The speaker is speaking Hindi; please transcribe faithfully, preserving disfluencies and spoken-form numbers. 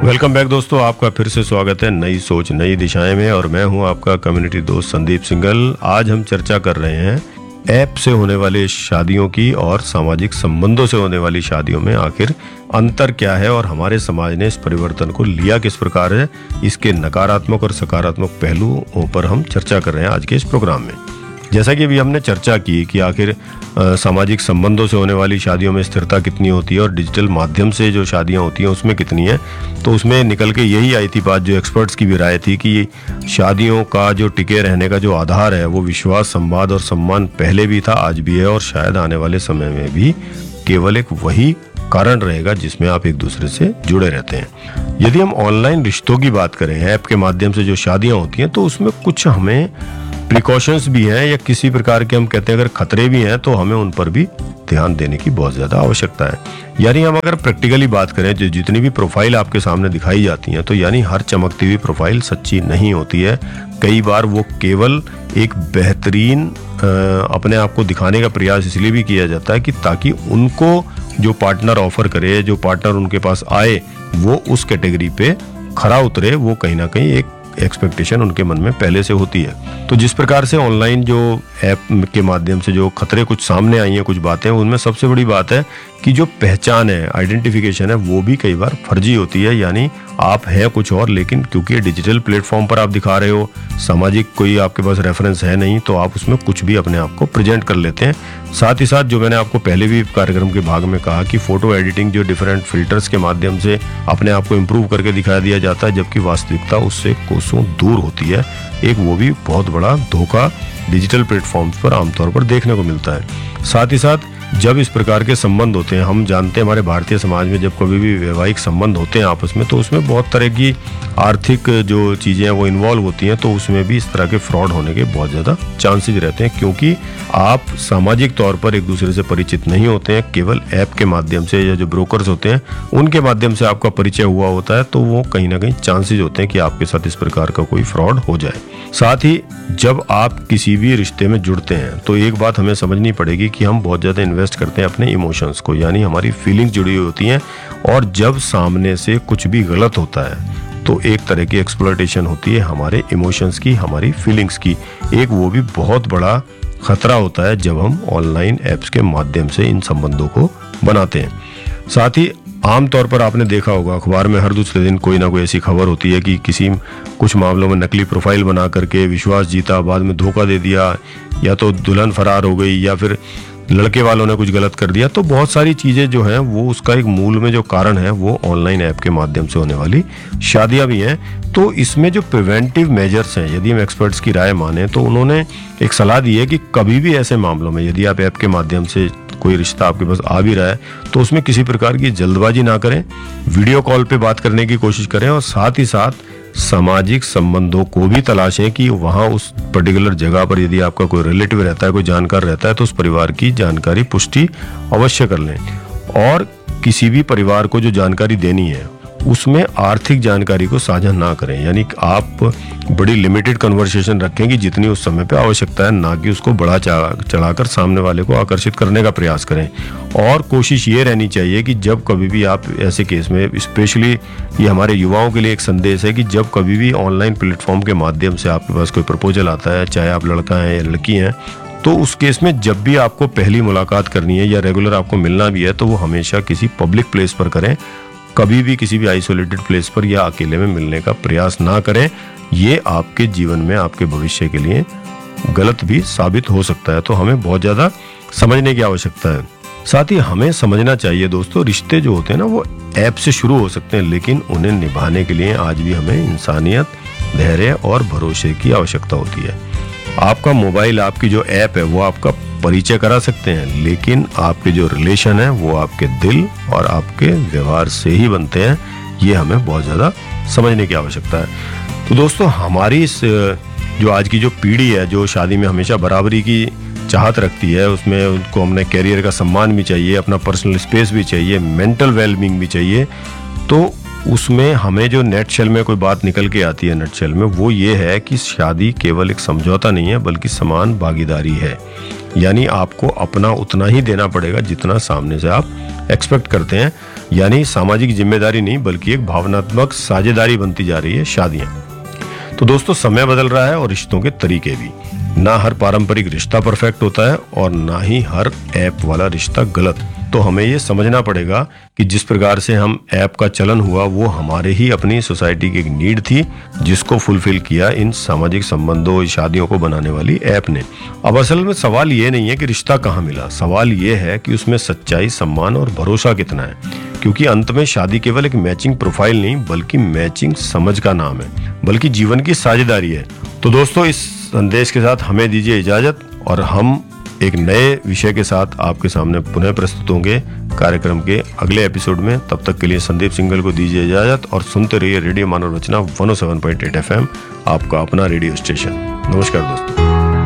वेलकम बैक दोस्तों, आपका फिर से स्वागत है नई सोच नई दिशाएं में। और मैं हूं आपका कम्युनिटी दोस्त संदीप सिंघल। आज हम चर्चा कर रहे हैं ऐप से होने वाली शादियों की और सामाजिक संबंधों से होने वाली शादियों में आखिर अंतर क्या है और हमारे समाज ने इस परिवर्तन को लिया किस प्रकार है। इसके नकारात्मक और सकारात्मक पहलुओं पर हम चर्चा कर रहे हैं आज के इस प्रोग्राम में। जैसा कि अभी हमने चर्चा की कि आखिर सामाजिक संबंधों से होने वाली शादियों में स्थिरता कितनी होती है और डिजिटल माध्यम से जो शादियां होती हैं उसमें कितनी है, तो उसमें निकल के यही आई थी बात, जो एक्सपर्ट्स की भी राय थी कि शादियों का जो टिके रहने का जो आधार है वो विश्वास, संवाद और सम्मान पहले भी था, आज भी है और शायद आने वाले समय में भी केवल एक वही कारण रहेगा जिसमें आप एक दूसरे से जुड़े रहते हैं। यदि हम ऑनलाइन रिश्तों की बात करें, ऐप के माध्यम से जो शादियां होती हैं, तो उसमें कुछ हमें प्रिकॉशंस भी हैं या किसी प्रकार के हम कहते हैं अगर खतरे भी हैं तो हमें उन पर भी ध्यान देने की बहुत ज़्यादा आवश्यकता है। यानी हम अगर प्रैक्टिकली बात करें, जो जितनी भी प्रोफाइल आपके सामने दिखाई जाती हैं, तो यानी हर चमकती हुई प्रोफाइल सच्ची नहीं होती है। कई बार वो केवल एक बेहतरीन अपने आप को दिखाने का प्रयास इसलिए भी किया जाता है कि ताकि उनको जो पार्टनर ऑफर करे, जो पार्टनर उनके पास आए, वो उस कैटेगरी पे खरा उतरे। वो कहीं ना कहीं एक एक्सपेक्टेशन उनके मन में पहले से होती है। तो जिस प्रकार से ऑनलाइन जो ऐप के माध्यम से जो खतरे कुछ सामने आई हैं, कुछ बातें, उनमें सबसे बड़ी बात है कि जो पहचान है, आइडेंटिफिकेशन है, वो भी कई बार फर्जी होती है। यानी आप हैं कुछ और, लेकिन क्योंकि डिजिटल प्लेटफॉर्म पर आप दिखा रहे हो, सामाजिक कोई आपके पास रेफरेंस है नहीं, तो आप उसमें कुछ भी अपने आप को प्रेजेंट कर लेते हैं। साथ ही साथ जो मैंने आपको पहले भी कार्यक्रम के भाग में कहा कि फोटो एडिटिंग जो डिफरेंट फिल्टर्स के माध्यम से अपने आप को इम्प्रूव करके दिखा दिया जाता है, जबकि वास्तविकता उससे कोसों दूर होती है। एक वो भी बहुत बड़ा धोखा डिजिटल प्लेटफॉर्म्स पर आमतौर पर देखने को मिलता है। साथ ही साथ जब इस प्रकार के संबंध होते हैं, हम जानते हैं हमारे भारतीय समाज में जब कभी भी वैवाहिक संबंध होते हैं आपस में, तो उसमें बहुत तरह की आर्थिक जो चीज़ें हैं वो इन्वॉल्व होती हैं, तो उसमें भी इस तरह के फ्रॉड होने के बहुत ज़्यादा चांसेस रहते हैं, क्योंकि आप सामाजिक तौर पर एक दूसरे से परिचित नहीं होते हैं। केवल ऐप के माध्यम से या जो ब्रोकर्स होते हैं उनके माध्यम से आपका परिचय हुआ होता है, तो वो कहीं ना कहीं चांसेस होते हैं कि आपके साथ इस प्रकार का कोई फ्रॉड हो जाए। साथ ही जब आप किसी भी रिश्ते में जुड़ते हैं तो एक बात हमें समझनी पड़ेगी कि हम बहुत ज़्यादा इन्वेस्ट करते हैं अपने इमोशंस को, यानी हमारी फीलिंग्स जुड़ी हुई होती हैं। और जब सामने से कुछ भी गलत होता है तो एक तरह की एक्सप्लॉयटेशन होती है हमारे इमोशंस की, हमारी फीलिंग्स की। एक वो भी बहुत बड़ा खतरा होता है जब हम ऑनलाइन ऐप्स के माध्यम से इन संबंधों को बनाते हैं। साथ ही आमतौर पर आपने देखा होगा अखबार में हर दूसरे दिन कोई ना कोई ऐसी खबर होती है कि किसी कुछ मामलों में नकली प्रोफाइल बना करके विश्वास जीता, बाद में धोखा दे दिया, या तो दुल्हन फरार हो गई, या फिर लड़के वालों ने कुछ गलत कर दिया। तो बहुत सारी चीज़ें जो हैं वो उसका एक मूल में जो कारण है वो ऑनलाइन ऐप के माध्यम से होने वाली शादियां भी हैं। तो इसमें जो प्रिवेंटिव मेजर्स हैं, यदि हम एक्सपर्ट्स की राय माने, तो उन्होंने एक सलाह दी है कि कभी भी ऐसे मामलों में यदि आप ऐप के माध्यम से कोई रिश्ता आपके पास आ भी रहा है तो उसमें किसी प्रकार की जल्दबाजी ना करें, वीडियो कॉल पे बात करने की कोशिश करें, और साथ ही साथ सामाजिक संबंधों को भी तलाशें कि वहाँ उस पर्टिकुलर जगह पर यदि आपका कोई रिलेटिव रहता है, कोई जानकार रहता है, तो उस परिवार की जानकारी पुष्टि अवश्य कर लें। और किसी भी परिवार को जो जानकारी देनी है उसमें आर्थिक जानकारी को साझा ना करें, यानी आप बड़ी लिमिटेड कन्वर्सेशन रखें कि जितनी उस समय पे आवश्यकता है, ना कि उसको बढ़ा चढ़ाकर सामने वाले को आकर्षित करने का प्रयास करें। और कोशिश ये रहनी चाहिए कि जब कभी भी आप ऐसे केस में, स्पेशली ये हमारे युवाओं के लिए एक संदेश है कि जब कभी भी ऑनलाइन प्लेटफॉर्म के माध्यम से आपके पास कोई प्रपोजल आता है, चाहे आप लड़का हैं या लड़की हैं, तो उस केस में जब भी आपको पहली मुलाकात करनी है या रेगुलर आपको मिलना भी है, तो वो हमेशा किसी पब्लिक प्लेस पर करें। कभी भी किसी भी आइसोलेटेड प्लेस पर या अकेले में मिलने का प्रयास ना करें। ये आपके जीवन में, आपके भविष्य के लिए गलत भी साबित हो सकता है, तो हमें बहुत ज़्यादा समझने की आवश्यकता है। साथ ही हमें समझना चाहिए दोस्तों, रिश्ते जो होते हैं ना वो ऐप से शुरू हो सकते हैं, लेकिन उन्हें निभाने के लिए आज भी हमें इंसानियत, धैर्य और भरोसे की आवश्यकता होती है। आपका मोबाइल, आपकी जो ऐप है वो आपका परिचय करा सकते हैं, लेकिन आपके जो रिलेशन है वो आपके दिल और आपके व्यवहार से ही बनते हैं। ये हमें बहुत ज़्यादा समझने की आवश्यकता है। तो दोस्तों, हमारी इस जो आज की जो पीढ़ी है, जो शादी में हमेशा बराबरी की चाहत रखती है, उसमें उनको अपने कैरियर का सम्मान भी चाहिए, अपना पर्सनल स्पेस भी चाहिए, मेंटल वेलबींग भी चाहिए, तो उसमें हमें जो नेटशेल में कोई बात निकल के आती है नेटशेल में, वो ये है कि शादी केवल एक समझौता नहीं है बल्कि समान भागीदारी है। यानी आपको अपना उतना ही देना पड़ेगा जितना सामने से आप एक्सपेक्ट करते हैं। यानी सामाजिक जिम्मेदारी नहीं बल्कि एक भावनात्मक साझेदारी बनती जा रही है शादियां। तो दोस्तों, समय बदल रहा है और रिश्तों के तरीके भी। ना हर पारंपरिक रिश्ता परफेक्ट होता है और ना ही हर ऐप वाला रिश्ता गलत। तो हमें ये समझना पड़ेगा कि जिस प्रकार से हम ऐप का चलन हुआ वो हमारे ही अपनी सोसाइटी की एक नीड थी, जिसको फुलफिल किया इन सामाजिक संबंधों, शादियों को बनाने वाली ऐप ने। अब असल में सवाल ये नहीं है कि रिश्ता कहाँ मिला, सवाल ये है कि उसमें सच्चाई, सम्मान और भरोसा कितना है। क्योंकि अंत में शादी केवल एक मैचिंग प्रोफाइल नहीं बल्कि मैचिंग समझ का नाम है, बल्कि जीवन की साझेदारी है। तो दोस्तों, इस संदेश के साथ हमें दीजिए इजाजत और हम एक नए विषय के साथ आपके सामने पुनः प्रस्तुत होंगे कार्यक्रम के अगले एपिसोड में। तब तक के लिए संदीप सिंगल को दीजिए इजाजत और सुनते रहिए रेडियो मानव रचना one O seven point eight F M, आपका अपना रेडियो स्टेशन। नमस्कार दोस्तों।